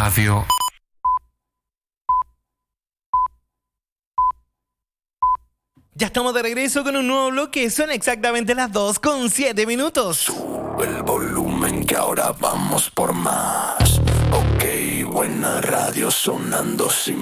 Radio. Ya estamos de regreso con un nuevo bloque. Son exactamente las 2:07. Sube el volumen que ahora vamos por más. Ok, buena radio sonando sin